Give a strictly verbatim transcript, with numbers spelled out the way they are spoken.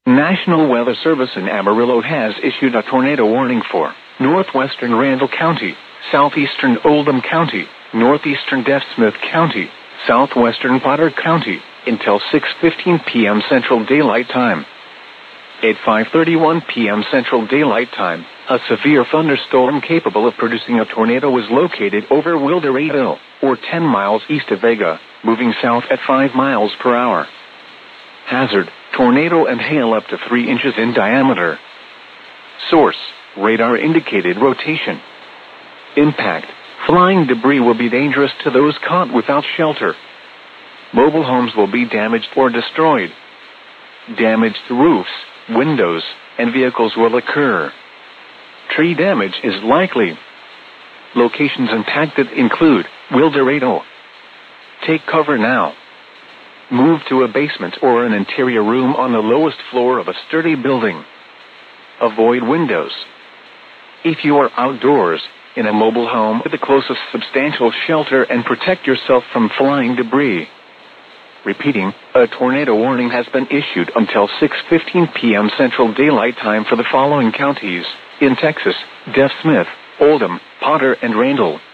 National Weather Service in Amarillo has issued a tornado warning for northwestern Randall County, southeastern Oldham County, northeastern Deaf Smith County, southwestern Potter County, until six fifteen p.m. Central Daylight Time. At five thirty-one p.m. Central Daylight Time, a severe thunderstorm capable of producing a tornado was located over Wildorado, or ten miles east of Vega, moving south at five miles per hour. Hazard, tornado and hail up to three inches in diameter. Source, radar indicated rotation. Impact, flying debris will be dangerous to those caught without shelter. Mobile homes will be damaged or destroyed. Damaged roofs, windows, and vehicles will occur. Tree damage is likely. Locations impacted include Wildorado. Take cover now. Move to a basement or an interior room on the lowest floor of a sturdy building. Avoid windows. If you are outdoors, in a mobile home, to the closest substantial shelter and protect yourself from flying debris. Repeating, a tornado warning has been issued until six fifteen p.m. Central Daylight Time for the following counties in Texas: Deaf Smith, Oldham, Potter, and Randall.